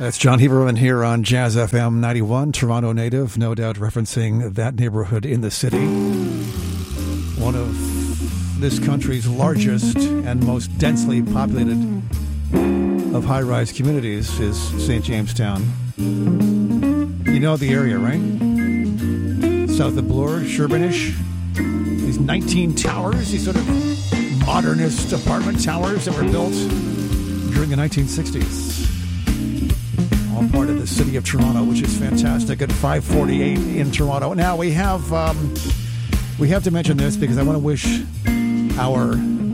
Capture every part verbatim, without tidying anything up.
That's John Heberman here on Jazz F M ninety-one, Toronto native, no doubt referencing that neighborhood in the city. One of this country's largest and most densely populated of high-rise communities is Saint Jamestown. You know the area, right? South of Bloor, Sherborne-ish. These nineteen towers, these sort of modernist apartment towers that were built during the nineteen sixties. All part of the city of Toronto, which is fantastic at five forty-eight in Toronto. Now, we have um, we have to mention this because I want to wish our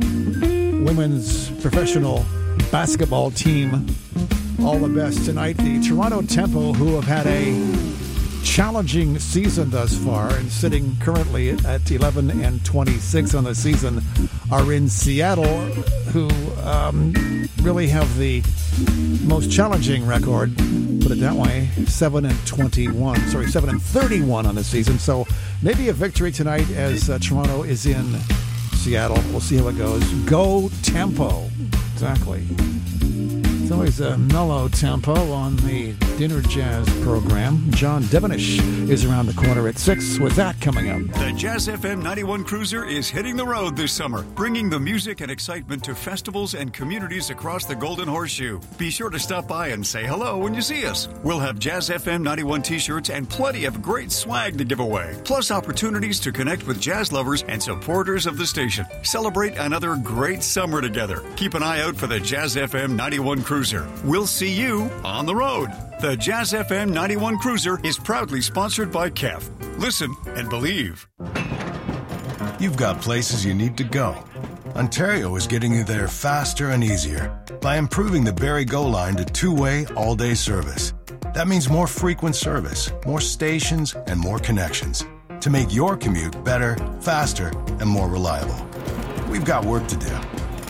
women's professional basketball team all the best tonight. The Toronto Tempo, who have had a challenging season thus far and sitting currently at eleven and twenty-six on the season, are in Seattle, who um, really have the most challenging record, put it that way, seven and twenty-one, sorry, seven and thirty-one on the season. So maybe a victory tonight as uh, Toronto is in Seattle. We'll see how it goes. Go Tempo. Exactly. It's always a mellow tempo on the Dinner Jazz program. John Devonish is around the corner at six with that coming up. The Jazz F M ninety-one Cruiser is hitting the road this summer, bringing the music and excitement to festivals and communities across the Golden Horseshoe. Be sure to stop by and say hello when you see us. We'll have Jazz F M ninety-one t-shirts and plenty of great swag to give away, plus opportunities to connect with jazz lovers and supporters of the station. Celebrate another great summer together. Keep an eye out for the Jazz F M ninety-one Cruiser. We'll see you on the road. The Jazz F M ninety-one Cruiser is proudly sponsored by K E F. Listen and believe. You've got places you need to go. Ontario is getting you there faster and easier by improving the Barrie Go line to two-way all-day service. That means more frequent service, more stations, and more connections to make your commute better, faster, and more reliable. We've got work to do.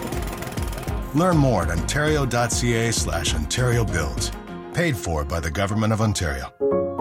Learn more at ontario.ca slash Ontario Builds. Paid for by the Government of Ontario.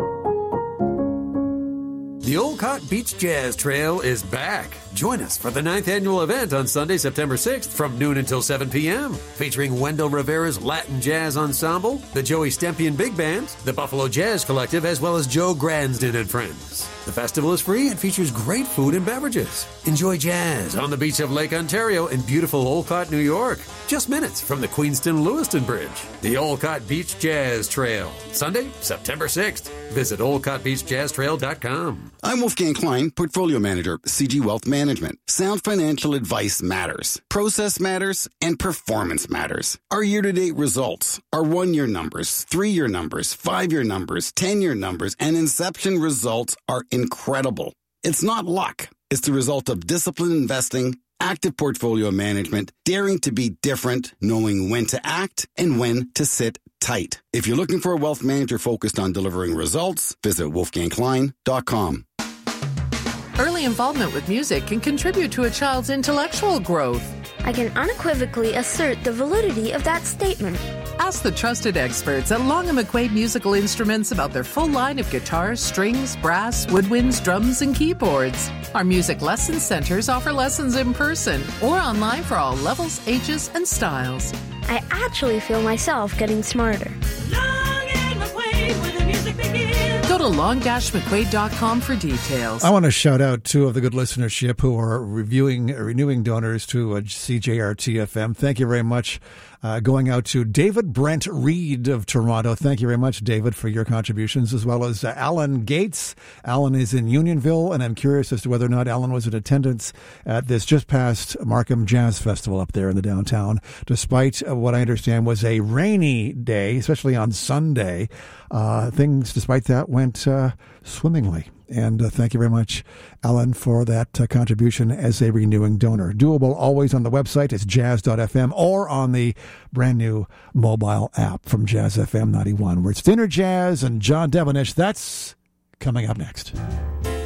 The Olcott Beach Jazz Trail is back. Join us for the ninth annual event on Sunday, September sixth from noon until seven p.m. Featuring Wendell Rivera's Latin Jazz Ensemble, the Joey Stempian Big Band, the Buffalo Jazz Collective, as well as Joe Gransden and friends. The festival is free and features great food and beverages. Enjoy jazz on the beach of Lake Ontario in beautiful Olcott, New York. Just minutes from the Queenston-Lewiston Bridge. The Olcott Beach Jazz Trail. Sunday, September sixth. Visit olcott beach jazz trail dot com. I'm Wolfgang Klein, Portfolio Manager, C G Wealth Management. Sound financial advice matters. Process matters, and performance matters. Our year-to-date results, our one-year numbers, three-year numbers, five-year numbers, ten-year numbers, and inception results are incredible. It's not luck. It's the result of disciplined investing, active portfolio management, daring to be different, knowing when to act and when to sit tight. If you're looking for a wealth manager focused on delivering results, visit wolfgang klein dot com. Early involvement with music can contribute to a child's intellectual growth. I can unequivocally assert the validity of that statement. Ask the trusted experts at Long and McQuaid Musical Instruments about their full line of guitars, strings, brass, woodwinds, drums, and keyboards. Our music lesson centers offer lessons in person or online for all levels, ages, and styles. I actually feel myself getting smarter. Long and McQuaid, where the music begins. Go to long dash mcquaid dot com for details. I want to shout out two of the good listenership who are reviewing, uh, renewing donors to uh, C J R T F M. Thank you very much. Uh, going out to David Brent Reed of Toronto. Thank you very much, David, for your contributions, as well as uh, Alan Gates. Alan is in Unionville, and I'm curious as to whether or not Alan was in attendance at this just past Markham Jazz Festival up there in the downtown, despite uh, what I understand was a rainy day, especially on Sunday. Uh, things, despite that, went uh, swimmingly. And uh, thank you very much, Alan, for that uh, contribution as a renewing donor. Doable always on the website. It's jazz dot f m or on the brand new mobile app from Jazz F M ninety-one, where it's Dinner Jazz and John Devonish. That's coming up next.